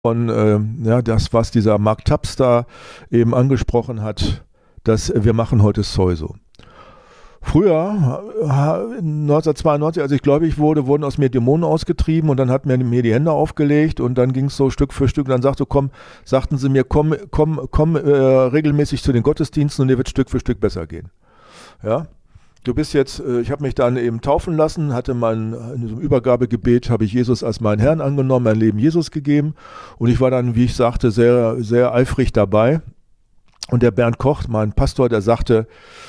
von ja, das, was dieser Mark Tapster eben angesprochen hat, dass wir machen heute Soi-So. Früher, 1992, als ich gläubig wurde, wurden aus mir Dämonen ausgetrieben und dann hat mir die Hände aufgelegt und dann ging es so Stück für Stück. Dann sagten sie mir, komm regelmäßig zu den Gottesdiensten und dir wird Stück für Stück besser gehen. Ja? Du bist jetzt, ich habe mich dann eben taufen lassen, in diesem Übergabegebet habe ich Jesus als meinen Herrn angenommen, mein Leben Jesus gegeben und ich war dann, wie ich sagte, sehr, sehr eifrig dabei. Und der Bernd Koch, mein Pastor, der sagte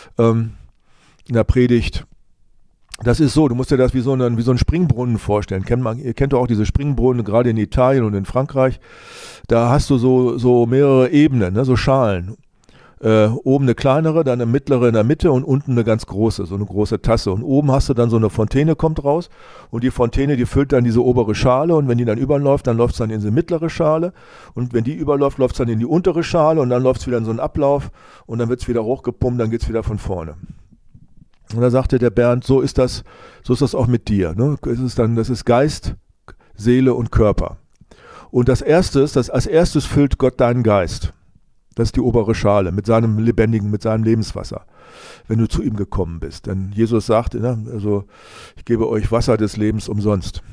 in der Predigt, das ist so, du musst dir das wie so einen Springbrunnen vorstellen. Ihr kennt doch auch diese Springbrunnen, gerade in Italien und in Frankreich. Da hast du so mehrere Ebenen, ne, so Schalen. Oben eine kleinere, dann eine mittlere in der Mitte und unten eine ganz große, so eine große Tasse. Und oben hast du dann so eine Fontäne, kommt raus. Und die Fontäne, die füllt dann diese obere Schale. Und wenn die dann überläuft, dann läuft es dann in diese mittlere Schale. Und wenn die überläuft, läuft es dann in die untere Schale. Und dann läuft es wieder in so einen Ablauf. Und dann wird es wieder hochgepumpt, dann geht es wieder von vorne. Und da sagte der Bernd, so ist das auch mit dir. Ne? Das ist Geist, Seele und Körper. Und als erstes füllt Gott deinen Geist. Das ist die obere Schale mit seinem Lebenswasser, wenn du zu ihm gekommen bist. Denn Jesus sagte, ne, also ich gebe euch Wasser des Lebens umsonst.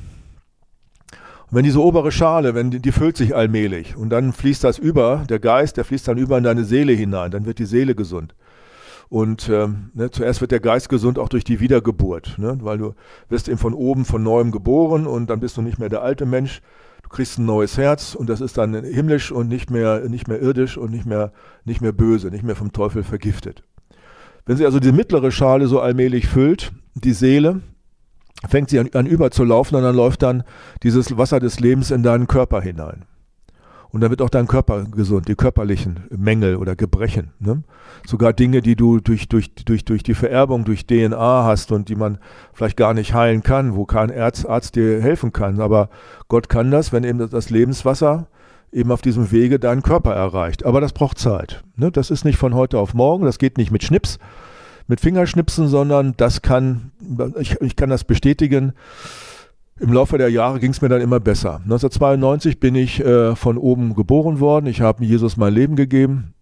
Und wenn diese obere Schale, die füllt sich allmählich und dann fließt das über, der Geist, der fließt dann über in deine Seele hinein, dann wird die Seele gesund. Und zuerst wird der Geist gesund auch durch die Wiedergeburt, ne, weil du wirst eben von oben, von neuem geboren und dann bist du nicht mehr der alte Mensch. Du kriegst ein neues Herz und das ist dann himmlisch und nicht mehr irdisch und nicht mehr böse, nicht mehr vom Teufel vergiftet. Wenn sie also die mittlere Schale so allmählich füllt, die Seele, fängt sie an überzulaufen und dann läuft dann dieses Wasser des Lebens in deinen Körper hinein. Und dann wird auch dein Körper gesund, die körperlichen Mängel oder Gebrechen. Ne? Sogar Dinge, die du durch die Vererbung, durch DNA hast und die man vielleicht gar nicht heilen kann, wo kein Arzt dir helfen kann. Aber Gott kann das, wenn eben das Lebenswasser eben auf diesem Wege deinen Körper erreicht. Aber das braucht Zeit. Ne? Das ist nicht von heute auf morgen, das geht nicht mit Schnips, mit Fingerschnipsen, sondern ich kann das bestätigen. Im Laufe der Jahre ging es mir dann immer besser. 1992 bin ich von oben geboren worden. Ich habe Jesus mein Leben gegeben.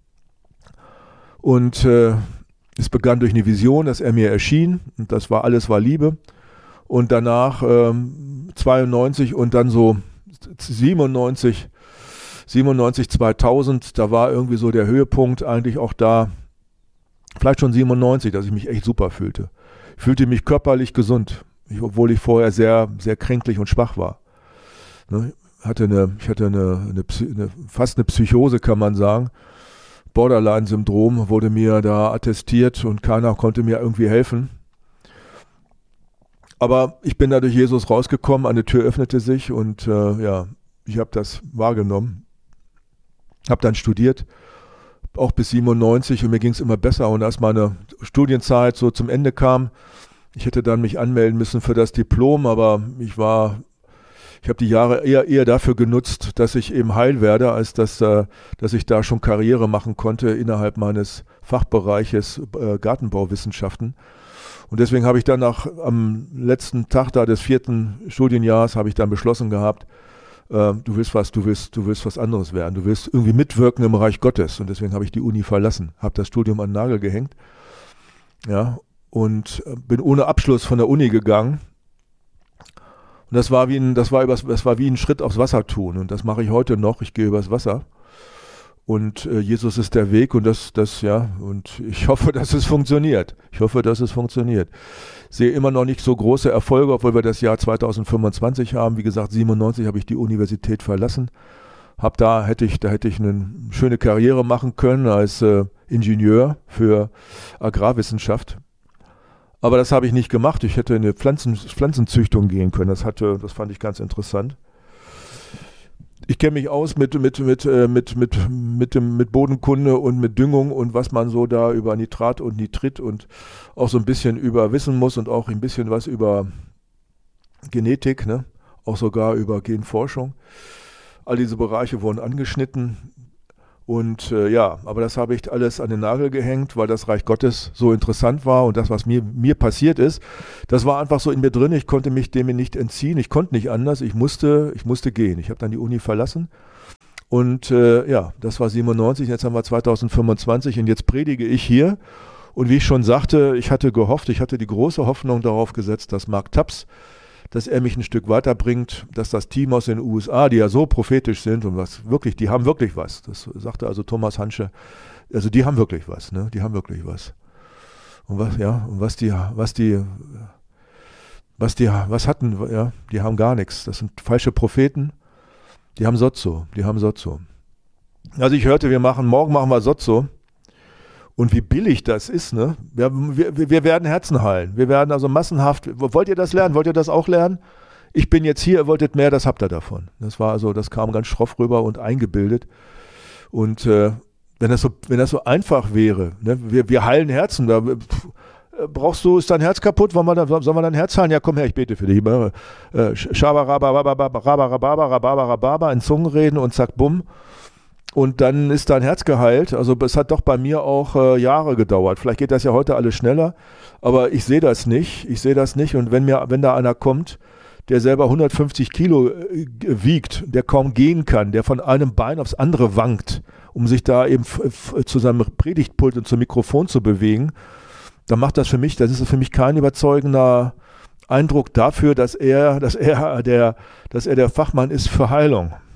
Und es begann durch eine Vision, dass er mir erschien. Und alles war Liebe. Und danach 92 und dann so 97, 2000, da war irgendwie so der Höhepunkt eigentlich auch da. Vielleicht schon 97, dass ich mich echt super fühlte. Ich fühlte mich körperlich gesund. Obwohl ich vorher sehr, sehr kränklich und schwach war. Ne? Ich hatte fast eine Psychose, kann man sagen. Borderline-Syndrom wurde mir da attestiert und keiner konnte mir irgendwie helfen. Aber ich bin da durch Jesus rausgekommen, eine Tür öffnete sich und ich habe das wahrgenommen. Habe dann studiert, auch bis 97 und mir ging es immer besser. Und als meine Studienzeit so zum Ende kam, ich hätte dann mich anmelden müssen für das Diplom, aber ich habe die Jahre eher dafür genutzt, dass ich eben heil werde, als dass ich da schon Karriere machen konnte innerhalb meines Fachbereiches Gartenbauwissenschaften. Und deswegen habe ich dann am letzten Tag da des 4. Studienjahres habe ich dann beschlossen gehabt, du willst was anderes werden, du willst irgendwie mitwirken im Reich Gottes. Und deswegen habe ich die Uni verlassen, habe das Studium an den Nagel gehängt. Ja. Und bin ohne Abschluss von der Uni gegangen. Und das war wie ein Schritt aufs Wasser tun. Und das mache ich heute noch. Ich gehe übers Wasser. Und Jesus ist der Weg und und ich hoffe, dass es funktioniert. Sehe immer noch nicht so große Erfolge, obwohl wir das Jahr 2025 haben. Wie gesagt, 97 habe ich die Universität verlassen. Da hätte ich eine schöne Karriere machen können als Ingenieur für Agrarwissenschaft. Aber das habe ich nicht gemacht. Ich hätte in eine Pflanzenzüchtung gehen können. Das fand ich ganz interessant. Ich kenne mich aus mit Bodenkunde und mit Düngung und was man so da über Nitrat und Nitrit und auch so ein bisschen über wissen muss und auch ein bisschen was über Genetik, ne? Auch sogar über Genforschung. All diese Bereiche wurden angeschnitten. Und aber das habe ich alles an den Nagel gehängt, weil das Reich Gottes so interessant war und das, was mir passiert ist, das war einfach so in mir drin, ich konnte mich dem nicht entziehen, ich konnte nicht anders, ich musste gehen. Ich habe dann die Uni verlassen Und ja, das war 97, jetzt haben wir 2025 und jetzt predige ich hier. Und wie ich schon sagte, ich hatte die große Hoffnung darauf gesetzt, dass Mark Taps, dass er mich ein Stück weiterbringt, dass das Team aus den USA, die ja so prophetisch sind und was wirklich, die haben wirklich was. Das sagte also Thomas Hansche. Also die haben wirklich was, ne? Die haben wirklich was. Und was, ja, und was hatten, ja, die haben gar nichts. Das sind falsche Propheten. Die haben Sozzo. Also ich hörte, morgen machen wir Sozzo. Und wie billig das ist, ne? Wir werden Herzen heilen. Wir werden also massenhaft, wollt ihr das lernen? Wollt ihr das auch lernen? Ich bin jetzt hier, ihr wolltet mehr, das habt ihr davon. Das kam ganz schroff rüber und eingebildet. Und wenn das so einfach wäre, ne? Wir heilen Herzen, ist dein Herz kaputt? Sollen wir dein Herz heilen? Ja, komm her, ich bete für dich. Schabarababababababababababababa in Zungen reden und zack, bumm. Und dann ist dein Herz geheilt. Also es hat doch bei mir auch Jahre gedauert. Vielleicht geht das ja heute alles schneller, aber ich sehe das nicht. Und wenn da einer kommt, der selber 150 Kilo wiegt, der kaum gehen kann, der von einem Bein aufs andere wankt, um sich da eben zu seinem Predigtpult und zum Mikrofon zu bewegen, dann das ist für mich kein überzeugender Eindruck dafür, dass er der Fachmann ist für Heilung.